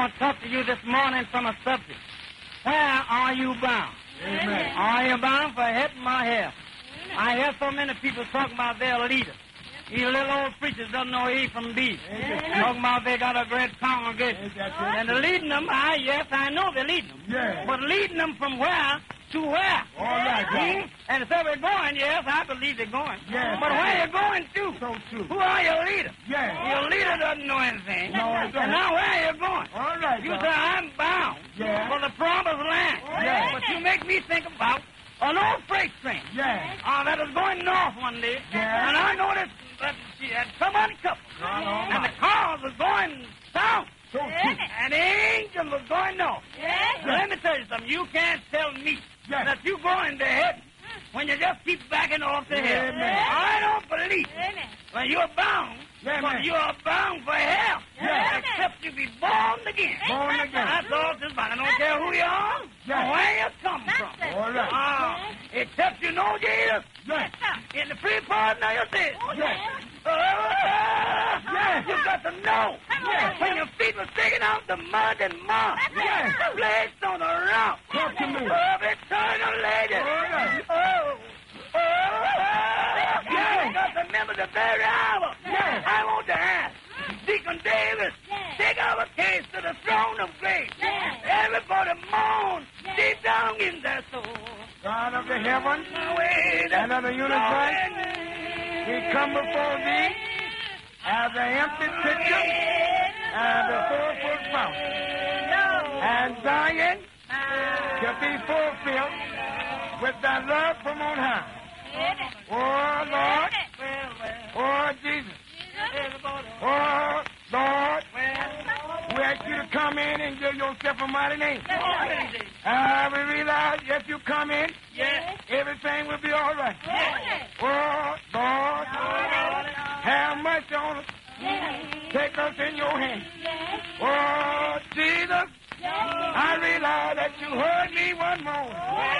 want to talk to you this morning from a subject. Where are you bound? Amen. Are you bound for heaven or hell? I hear so many people talking about their leaders. These little old preachers don't know A from B. Talking about they got a great congregation. And they're leading them, yes, I know they're leading them. Yeah. But leading them from where to where? All right, Hmm? And so we're going, yes, I believe they're going. Yeah. But where are you going to? So true. Who are your leaders? Yeah. Your leader doesn't know anything. No, I don't. And now where are you going? All right, You brother. say, I'm bound Yeah. for the promised land. Yeah. But you make me think about an old freight train Yeah. that was going north one day. Yeah. And I noticed that she had come uncoupled. And the cars was going south. So true. And the engine was going north. Yes. So let me tell you something. You can't tell me Yes. that you're going to heaven when you just keep backing off to hell. Amen. I don't believe Amen. when you're bound. Yeah, but man. you are bound for hell. Yeah. Except you be born again. Born again. That's all this about. I don't care who you are Yeah. or where you come from. That's it. All right. Except you know Jesus Yes. in the free pardon of your sins. Yes. Yes. You got to know. Yes. When your feet were taken out the mud and mud. Yes. Placed on a rock. Talk to me. Of eternal lady. All right. Yes. You got to remember the very hour. Yes. I want to ask Deacon Davis, Yes. take our case to the throne of grace. Yes. Everybody mourn Yes. deep down in their soul. God of the heavens Wait and of the universe, we come before thee as an empty pitcher and a 4-foot fountain. And Zion shall be fulfilled with thy love from on high. Oh, Lord. Oh, Jesus. Oh, Lord. We ask you to come in and give yourself a mighty name. We realize if you come in, Yes. everything will be all right. Oh, Lord. Have mercy on us. Take us in your hands.